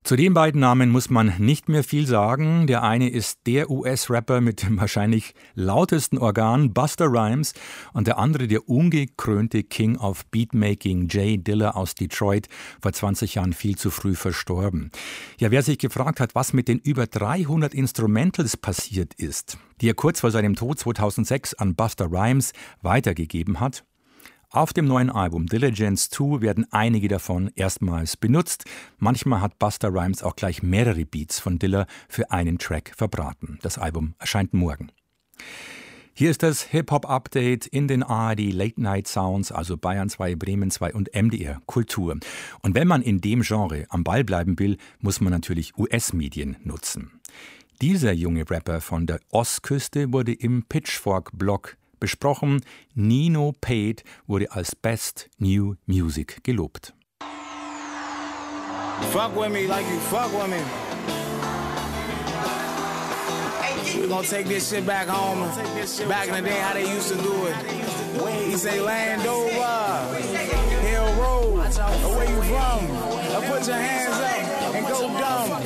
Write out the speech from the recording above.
Zu den beiden Namen muss man nicht mehr viel sagen. Der eine ist der US-Rapper mit dem wahrscheinlich lautesten Organ, Busta Rhymes, und der andere der ungekrönte King of Beatmaking, Jay Dilla aus Detroit, vor 20 Jahren viel zu früh verstorben. Ja, wer sich gefragt hat, was mit den über 300 Instrumentals passiert ist, die er kurz vor seinem Tod 2006 an Busta Rhymes weitergegeben hat, auf dem neuen Album Diligence 2 werden einige davon erstmals benutzt. Manchmal hat Busta Rhymes auch gleich mehrere Beats von Dilla für einen Track verbraten. Das Album erscheint morgen. Hier ist das Hip-Hop-Update in den ARD Late Night Sounds, also Bayern 2, Bremen 2 und MDR Kultur. Und wenn man in dem Genre am Ball bleiben will, muss man natürlich US-Medien nutzen. Dieser junge Rapper von der Ostküste wurde im Pitchfork-Blog besprochen. Nino Pate wurde als Best New Music gelobt. Fuck with me like you fuck with me. We gonna take this shit back home. Back in the day, how they used to do it. He say Landover, Hill Road, where you from? Now put your hands